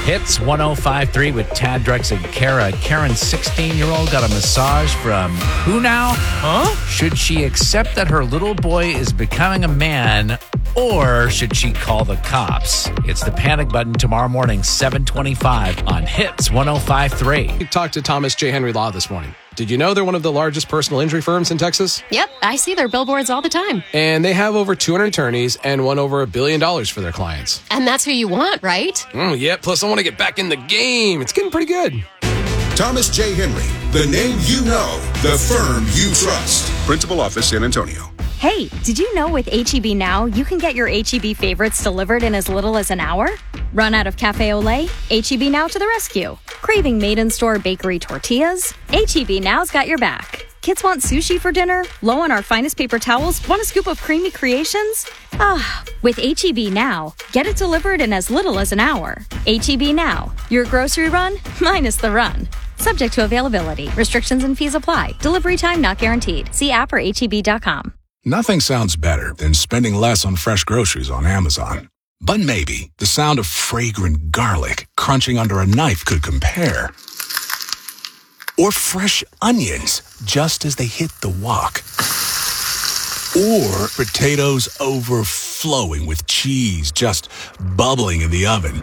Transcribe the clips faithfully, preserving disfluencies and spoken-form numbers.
Hits one oh five point three with Tad, Drex, and Kara. Karen's sixteen-year-old got a massage from who now? Huh? Should she accept that her little boy is becoming a man, or should she call the cops? It's the Panic Button tomorrow morning, seven twenty-five on Hits one oh five point three. We talked to Thomas J. Henry Law this morning. Did you know they're one of the largest personal injury firms in Texas? Yep, I see their billboards all the time. And they have over two hundred attorneys and won over a billion dollars for their clients. And that's who you want, right? Mm, yeah, plus I want to get back in the game. It's getting pretty good. Thomas J. Henry, the name you know, the firm you trust. Principal Office, San Antonio. Hey, did you know with H E B Now, you can get your H E B favorites delivered in as little as an hour? Run out of Cafe Olay? H E B Now to the rescue. Craving made-in-store bakery tortillas? H E B Now's got your back. Kids want sushi for dinner? Low on our finest paper towels? Want a scoop of creamy creations? Ah, with H E B Now, get it delivered in as little as an hour. H E B Now, your grocery run minus the run. Subject to availability. Restrictions and fees apply. Delivery time not guaranteed. See app or H E B dot com. Nothing sounds better than spending less on fresh groceries on Amazon. But maybe the sound of fragrant garlic crunching under a knife could compare. Or fresh onions just as they hit the wok. Or potatoes overflowing with cheese just bubbling in the oven.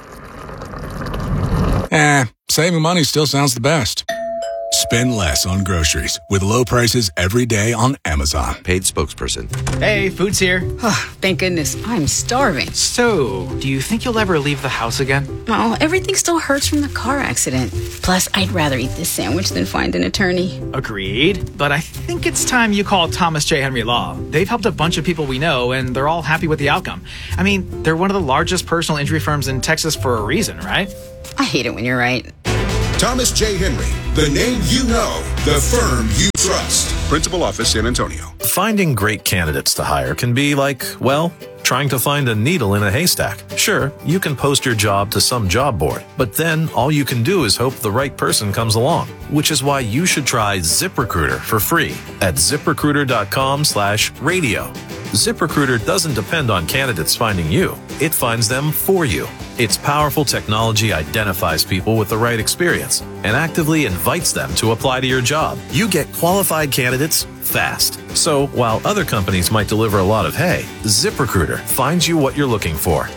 Eh, saving money still sounds the best. Spend less on groceries with low prices every day on Amazon. Paid spokesperson. Hey, food's here. Oh, thank goodness. I'm starving. So, do you think you'll ever leave the house again? Oh, everything still hurts from the car accident. Plus, I'd rather eat this sandwich than find an attorney. Agreed. But I think it's time you call Thomas J. Henry Law. They've helped a bunch of people we know, and they're all happy with the outcome. I mean, they're one of the largest personal injury firms in Texas for a reason, right? I hate it when you're right. Thomas J. Henry, the name you know, the firm you trust. Principal Office, San Antonio. Finding great candidates to hire can be like, well, trying to find a needle in a haystack. Sure, you can post your job to some job board, but then all you can do is hope the right person comes along, which is why you should try ZipRecruiter for free at ZipRecruiter.com slash radio. ZipRecruiter doesn't depend on candidates finding you. It finds them for you. Its powerful technology identifies people with the right experience and actively invites them to apply to your job. You get qualified candidates fast. So while other companies might deliver a lot of hay, ZipRecruiter finds you what you're looking for.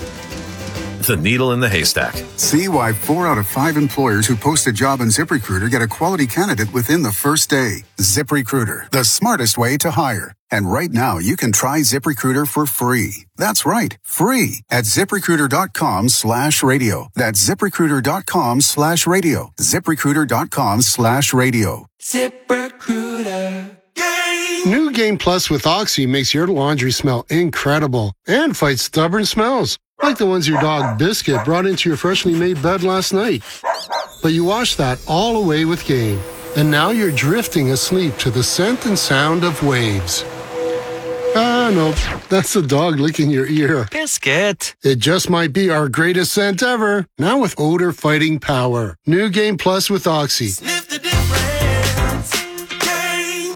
The needle in the haystack. See why four out of five employers who post a job on ZipRecruiter get a quality candidate within the first day. ZipRecruiter, the smartest way to hire. And right now, you can try ZipRecruiter for free. That's right, free at ZipRecruiter.com slash radio. That's ZipRecruiter.com slash radio. ZipRecruiter.com slash radio. ZipRecruiter. New Game Plus with Oxy makes your laundry smell incredible and fights stubborn smells, like the ones your dog Biscuit brought into your freshly made bed last night. But you wash that all away with Game, and now you're drifting asleep to the scent and sound of waves. Ah, no, that's the dog licking your ear. Biscuit. It just might be our greatest scent ever, now with odor-fighting power. New Game Plus with Oxy. Sniff the difference. Game.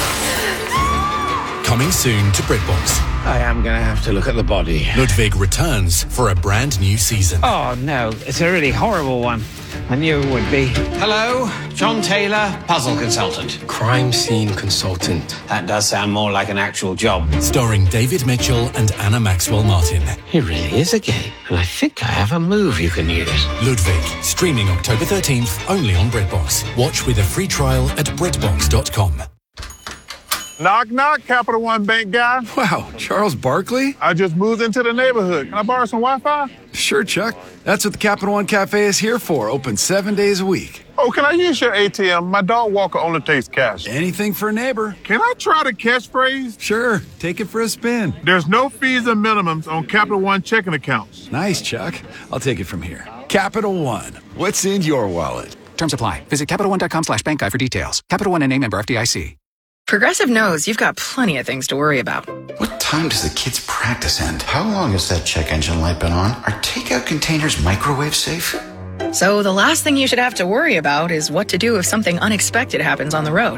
Coming soon to BritBox. I am going to have to look at the body. Ludwig returns for a brand new season. Oh, no, it's a really horrible one. I knew it would be. Hello, John Taylor, puzzle consultant. Crime scene consultant. That does sound more like an actual job. Starring David Mitchell and Anna Maxwell Martin. It really is a game, and I think I have a move you can use. Ludwig, streaming October thirteenth, only on BritBox. Watch with a free trial at BritBox dot com. Knock, knock, Capital One Bank guy. Wow, Charles Barkley? I just moved into the neighborhood. Can I borrow some Wi-Fi? Sure, Chuck. That's what the Capital One Cafe is here for. Open seven days a week. Oh, can I use your A T M? My dog Walker only takes cash. Anything for a neighbor. Can I try the catchphrase? Sure. Take it for a spin. There's no fees and minimums on Capital One checking accounts. Nice, Chuck. I'll take it from here. Capital One. What's in your wallet? Terms apply. Visit CapitalOne.com slash bank guide for details. Capital One and a member F D I C. Progressive knows you've got plenty of things to worry about. What time does the kids' practice end? How long has that check engine light been on? Are takeout containers microwave safe? So the last thing you should have to worry about is what to do if something unexpected happens on the road.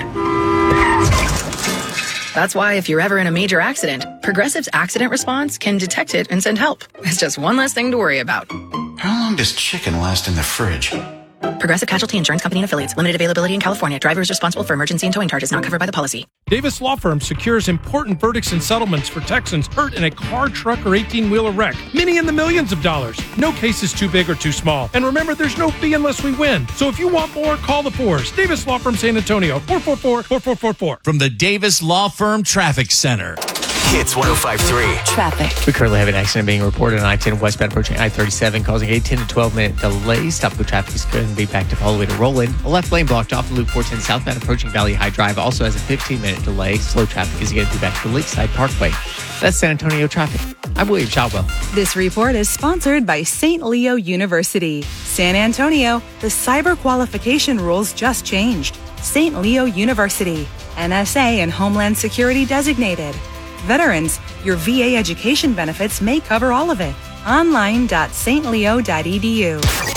That's why if you're ever in a major accident, Progressive's accident response can detect it and send help. It's just one less thing to worry about. How long does chicken last in the fridge? Progressive Casualty Insurance Company and Affiliates. Limited availability in California. Driver is responsible for emergency and towing charges not covered by the policy. Davis Law Firm secures important verdicts and settlements for Texans hurt in a car, truck, or eighteen-wheeler wreck. Many in the millions of dollars. No case is too big or too small. And remember, there's no fee unless we win. So if you want more, call the fours. Davis Law Firm San Antonio, four four four, four four four four. From the Davis Law Firm Traffic Center. Hits one oh five point three. Traffic. We currently have an accident being reported on I ten westbound approaching I thirty-seven, causing a ten to twelve minute delay. Stop the traffic is going to be backed up all the way to Roland. A left lane blocked off Loop four ten southbound approaching Valley High Drive also has a fifteen minute delay. Slow traffic is going to be back to the Lakeside Parkway. That's San Antonio traffic. I'm William Childwell. This report is sponsored by Saint Leo University. San Antonio, the cyber qualification rules just changed. Saint Leo University, N S A and Homeland Security designated. Veterans, your V A education benefits may cover all of it. online dot st leo dot e d u.